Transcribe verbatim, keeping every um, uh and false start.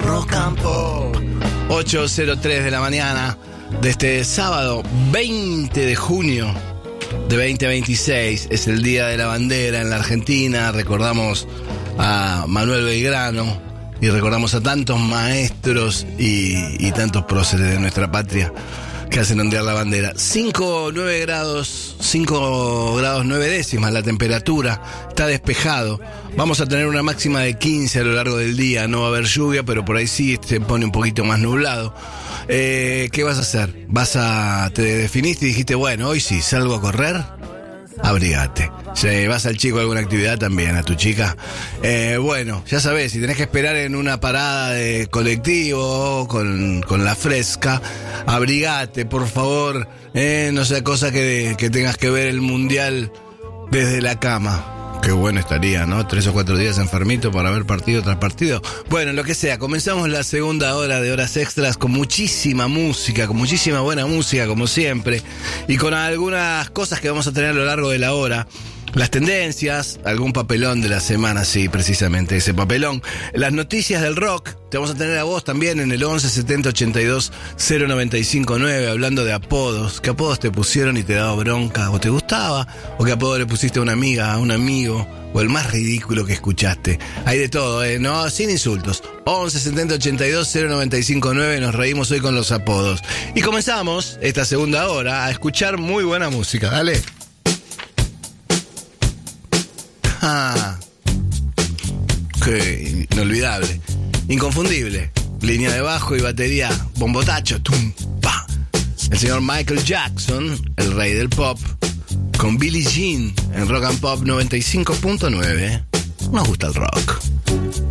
Rock and Pop. ocho cero tres de la mañana de este sábado veinte de junio de veinte veintiséis. Es el Día de la Bandera en la Argentina. Recordamos a Manuel Belgrano y recordamos a tantos maestros y, y tantos próceres de nuestra patria que hacen ondear la bandera. cinco, nueve grados, cinco grados nueve décimas la temperatura, está despejado. Vamos a tener una máxima de quince a lo largo del día, no va a haber lluvia, pero por ahí sí se pone un poquito más nublado. Eh, ¿Qué vas a hacer? ¿Vas a, te definiste y dijiste, bueno, hoy sí, salgo a correr? Abrigate. Si vas al chico a alguna actividad también, a tu chica. Eh, bueno, ya sabés, si tenés que esperar en una parada de colectivo con, con la fresca, abrigate, por favor. Eh, no sea cosa que, que tengas que ver el mundial desde la cama. Qué bueno estaría, ¿no? Tres o cuatro días enfermito para ver partido tras partido. Bueno, lo que sea, comenzamos la segunda hora de Horas Extras con muchísima música, con muchísima buena música, como siempre, y con algunas cosas que vamos a tener a lo largo de la hora. Las tendencias, algún papelón de la semana, sí, precisamente ese papelón. Las noticias del rock, te vamos a tener a vos también en el once setenta ochenta y dos cero noventa y cinco nueve, hablando de apodos. ¿Qué apodos te pusieron y te daba bronca o te gustaba? ¿O qué apodo le pusiste a una amiga, a un amigo? O el más ridículo que escuchaste. Hay de todo, ¿eh? No, sin insultos. once setenta ochenta y dos cero noventa y cinco nueve, nos reímos hoy con los apodos. Y comenzamos esta segunda hora a escuchar muy buena música. Dale. Ah, qué inolvidable, inconfundible, línea de bajo y batería, bombotacho, tum, pa. El señor Michael Jackson, el rey del pop, con Billie Jean en Rock and Pop noventa y cinco punto nueve. Nos gusta el rock.